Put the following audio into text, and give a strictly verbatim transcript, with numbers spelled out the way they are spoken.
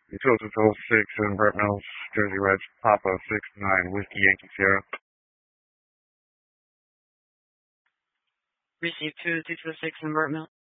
Utopia Toll six and Brett Mills, Jersey Reds, Papa six nine, Whiskey Yankee Sierra. Receive two, two two six and Burt Mill.